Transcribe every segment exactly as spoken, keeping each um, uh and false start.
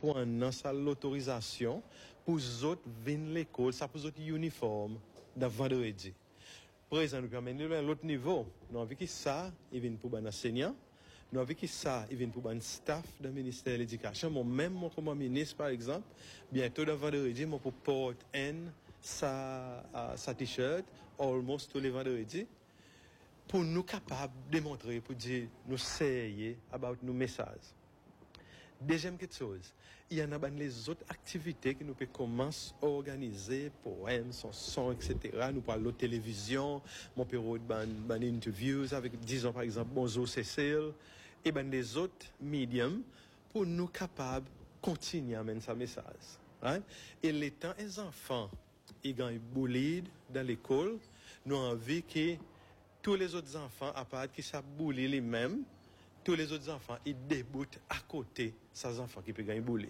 pour un ça l'autorisation pour les autres venir l'école, ça pour les autres uniformes de vendredi. Par exemple, nous permettons à l'autre niveau, nous avons vu que ça, il vient pour les enseignants, nous avons vu que ça, il vient pour le staff du ministère de l'Éducation. Moi, même moi, comme ministre, par exemple, bientôt dans vendredi, moi, pour porter un, sa, uh, sa t-shirt, almost tous les vendredis, pour nous capables de démontrer, pour dire, nous sérieux about nos messages. Deuxième quelque chose, il y en a les autres activités que nous pouvons commencer à organiser, poèmes, chansons, et cetera. Nous parlons de télévision, mon période ban, ban interviews avec, disons par exemple, Bonjour Cécile, et ben les autres médiums pour nous capables de continuer à mener ce message. Right? Et les temps, les enfants, ils gagnent bullied dans l'école, nous avons envie que tous les autres enfants, à part qui savent bully les mêmes, tous les autres enfants, ils débutent à côté ces enfants qui peuvent gagner boulé.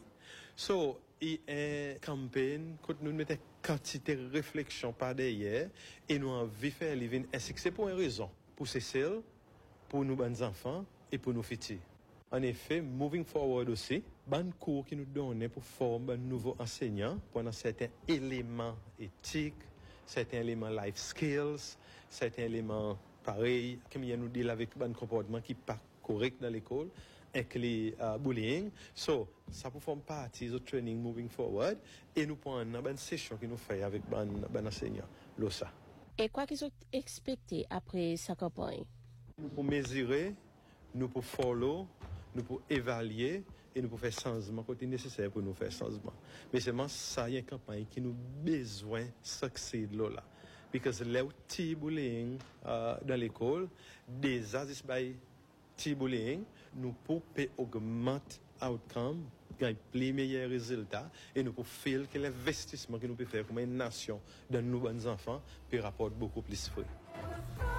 So, il y a une campagne, quand nous mettons quantité de réflexion par derrière, et nous avons envie de faire living, ainsi que c'est pour une raison. Pour Cécile, pour nous, bonnes enfants, et pour nos filles. En effet, moving forward aussi, ban cours qui nous donnent pour former un nouveau enseignant, pendant certains éléments éthiques, certains éléments life skills, certains éléments pareils, comme il nous dit avec un comportement qui pas correct dans l'école, avec les uh, bullying. So, ça peut former partie du training moving forward, et nous prenons une bonne session qui nous fait avec un bon enseignant. L'O S A. Et quoi qu'ils ont expecté après sa campagne? Nous pouvons mesurer, nous pouvons follow, nous pouvons évaluer, et nous pouvons faire changement quand il est nécessaire pour nous faire changement. Mais c'est ça, il y a une campagne qui nous a besoin de succéder là. Parce que les petits bullying uh, dans l'école, déjà, c'est petit bullying, nous pouvons augmenter l'outcome, gagner les meilleurs résultats, et nous pouvons faire que l'investissement que nous pouvons faire comme une nation dans nos bons enfants peut rapporter beaucoup plus de fruits.